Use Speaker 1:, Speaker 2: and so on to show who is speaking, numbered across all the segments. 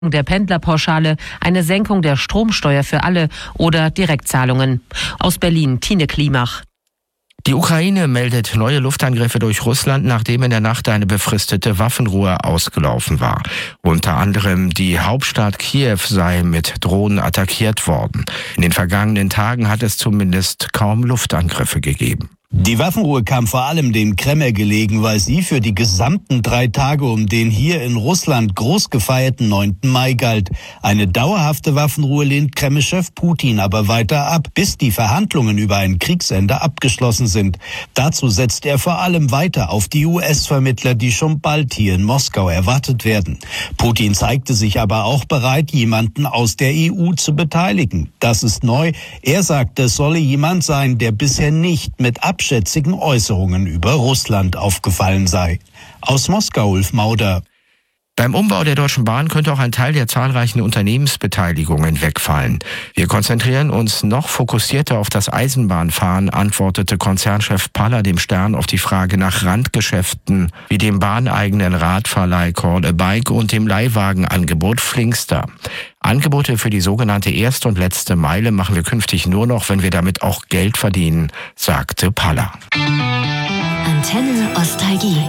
Speaker 1: der Pendlerpauschale, eine Senkung der Stromsteuer für alle oder Direktzahlungen. Aus Berlin, Tine Klimach.
Speaker 2: Die Ukraine meldet neue Luftangriffe durch Russland, nachdem in der Nacht eine befristete Waffenruhe ausgelaufen war. Unter anderem die Hauptstadt Kiew sei mit Drohnen attackiert worden. In den vergangenen Tagen hat es zumindest kaum Luftangriffe gegeben.
Speaker 3: Die Waffenruhe kam vor allem dem Kreml gelegen, weil sie für die gesamten 3 Tage um den hier in Russland groß gefeierten 9. Mai galt. Eine dauerhafte Waffenruhe lehnt Kreml-Chef Putin aber weiter ab, bis die Verhandlungen über ein Kriegsende abgeschlossen sind. Dazu setzt er vor allem weiter auf die US-Vermittler, die schon bald hier in Moskau erwartet werden. Putin zeigte sich aber auch bereit, jemanden aus der EU zu beteiligen. Das ist neu. Er sagte, es solle jemand sein, der bisher nicht mit abschätzigen Äußerungen über Russland aufgefallen sei. Aus Moskau, Ulf Mauder.
Speaker 2: Beim Umbau der Deutschen Bahn könnte auch ein Teil der zahlreichen Unternehmensbeteiligungen wegfallen. Wir konzentrieren uns noch fokussierter auf das Eisenbahnfahren, antwortete Konzernchef Paller dem Stern auf die Frage nach Randgeschäften wie dem bahneigenen Radverleih Call a Bike und dem Leihwagenangebot Flinkster. Angebote für die sogenannte erste und letzte Meile machen wir künftig nur noch, wenn wir damit auch Geld verdienen, sagte Paller.
Speaker 4: Antenne Ostalgie.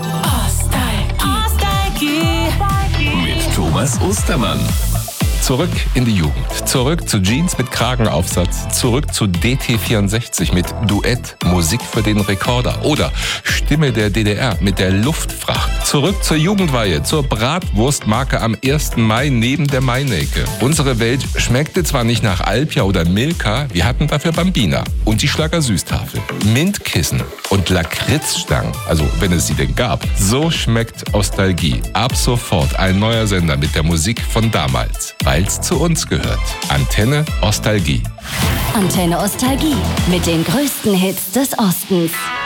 Speaker 5: Mit Thomas Ostermann. Zurück in die Jugend. Zurück zu Jeans mit Kragenaufsatz. Zurück zu DT64 mit Duett, Musik für den Rekorder. Oder Stimme der DDR mit der Luftfracht. Zurück zur Jugendweihe, zur Bratwurstmarke am 1. Mai neben der Meinecke. Unsere Welt schmeckte zwar nicht nach Alpia oder Milka, wir hatten dafür Bambina und die Schlager-Süßtafel. Mintkissen und Lakritzstangen, also wenn es sie denn gab. So schmeckt Ostalgie. Ab sofort ein neuer Sender mit der Musik von damals. Weil's zu uns gehört. Antenne Ostalgie.
Speaker 4: Antenne Ostalgie mit den größten Hits des Ostens.